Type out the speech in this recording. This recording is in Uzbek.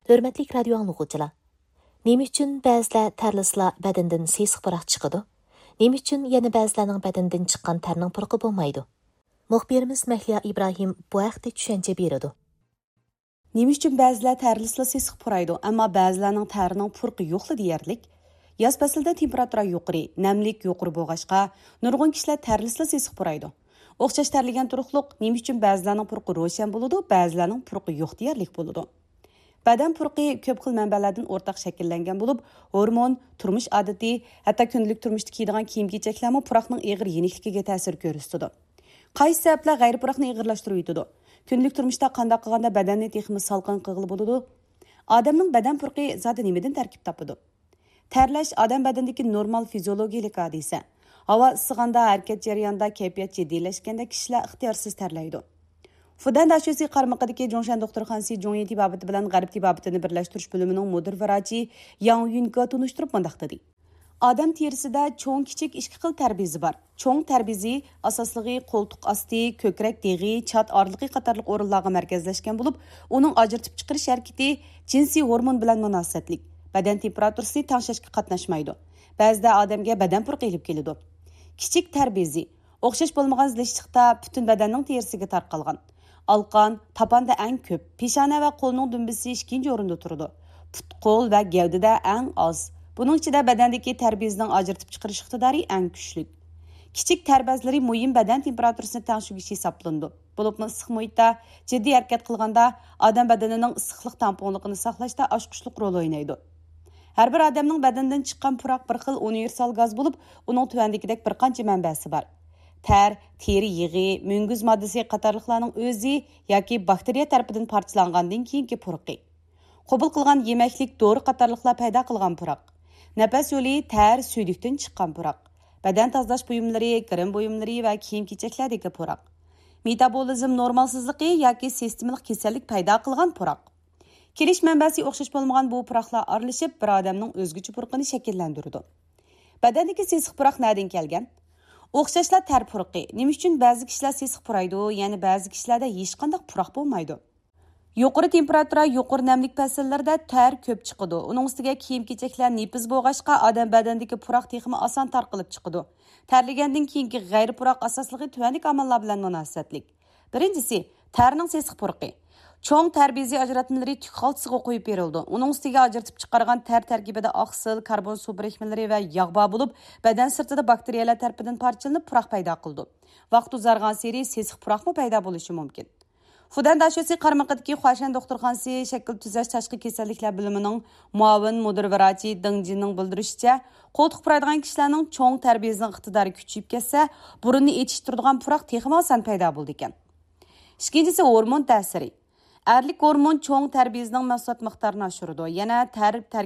Hörmətli radio anlıqçılar. Nima üçün bəzilər tərlislər bədəndən sesiq pıraq çıxıdı? Nima üçün yana bəzilərinin bədəndən çıxan tərinin pırqı bo'lmaydı? Muxbirimiz Məhliya İbrahim bu haqda tushuncha beradi. Nima uchun ba'zilar tərlislar sesiq puraydı, ammo ba'zilarning tərining purqi yo'qli deyarlik? Yoz faslida temperatura yuqori, namlik yuqori bo'lg'achqa, nurg'un kishilar tərlislar sesiq puraydı. O'xshash tərligan turuqliq nima uchun ba'zilarning purqi ro'shan bo'ladi, ba'zilarning purqi yo'q deyarlik bo'ladi. Badan purqi ko'p xil manbalardan o'rtaq shakllangan bo'lib, hormon, turmush odati, hatto kundalik turmushda kiydigan kiyim-kechaklarmi puraqning eg'ir yenikligiga ta'sir ko'rsatadi. Qaysi sabablar g'ayri puraqni eg'irlashtirib yetadi? Kundalik turmushda qanday qilganda badanni texmi salqin qilg'ili bo'ladi? Odamning badan purqi zoti nimadan tarkib topadi? Terlash odam badanidagi normal fiziologiyalik hodisa. Havo isig'anda, harakat jarayonida kayfiyat jiddiylashganda kishilar ixtiyorsiz terlaydi. Fudan Dashyosi qarmaqidagi Jongshan doktorxonasi Jongyi tibobati bilan g'arb tibobatini birlashtirish bo'limining mudir vrachi Yang Yunga tunishtirib mundaq dedi. Odam terisida cho'ng kichik ikki xil tarbizi bor. Cho'ng tarbizi asosligi qo'ltiq osti, ko'krak deg'i, chat orliqi qatorliq o'rinlarga markazlashgan bo'lib, uning ajratib chiqarish harakati jinsiy hormon bilan munosabatlik. Badan temperaturasini tanglashga qatnashmaydi. Ba'zida odamga badan purqi kelib keladi. Kichik tarbizi o'xshash bo'lmagan zilishliqda butun badanning terisiga tarqalgan. Alqan, tapanda eng ko'p, peshona va qo'lning dumbisi ikkinchi o'rinda turadi. Put, qo'l va gavdada eng oz. Buning ichida badandagi tarbiyazning ajratib chiqarish iqtidori eng kuchli. Kichik tarbiyazlari muhim badan temperaturasini tangshirish hisoblandi. Bo'libmi issiq muhitda jiddiy harakat qilganda odam badanining issiqlik tamponligini saqlashda oshqushlik rol o'ynaydi. Har bir odamning badanidan chiqqan puraq bir xil universal gaz bo'lib, uning tuvandagidek bir qancha manbasi bor. Ter, teri yig'i, munguz moddasi qatorliqlarning o'zi yoki bakteriya tarafidan parchalangandan keyingi purqi. Qabul qilgan yemaklik, dori qatorliqlar paydo qilgan puraq. Nafas yo'li, ter, suydikdan chiqqan puraq. Badan tozalash buyumlari, kirim buyumlari va kiyim-kechaklardagi puraq. Metabolizm normalsizligi yoki sistemalik kasallik paydo qilgan puraq. Kelish manbasi o'xshash bo'lmagan bu puraqlar aralashib bir odamning o'zgacha purqini shakllantiradi. Badandagi sesiq puraq nereden kelgan? O'xshashlar ter purqi. Nima uchun ba'zi kishilar sesiq puraydi, ya'ni ba'zi kishilarda hech qanday puraq bo'lmaydi? Yuqori temperatura, yuqori namlik fasllarida ter ko'p chiqadi. Uning ustiga kiyim-kechaklar nepiz bo'lg'achqa odam badanidagi puraq texmi oson tarqalib chiqadi. Terlagandan keyingi g'ayri puraq asosligi tuvanlik amallar bilan munosabatlik. Birinchisi, terning sesiq purqi. Cho'ng tarbizi ajratmalari tuk xaltisiga qo'yib berildi. Uning ustiga ajratib chiqargan ter tarkibida oqsil, karbon suv birikmalari va yog' bor bo'lib, badan sirtida bakteriyalar tarafidan parchalanib puraq paydo qildi. Vaqt uzargan sari sesiq puraqmi paydo bo'lishi mumkin. Fudan Dashyosi qarmaqidagi Xo'shan doktorxonasi shakl tuzash tashqi kasalliklar bilimining muavin mudir vrachi Dingjinning bildirishicha, qo'ltiq puraydigan kishilarning cho'ng tarbiyaning iqtidori kuchayib ketsa, burunni etishtiradigan puraq texmi oson paydo bo'ldi ekan. Ikkinchisi hormon ta'siri. Erlik hormon cho'ng tarbiyasining mahsulot miqdorini oshiradi. Yana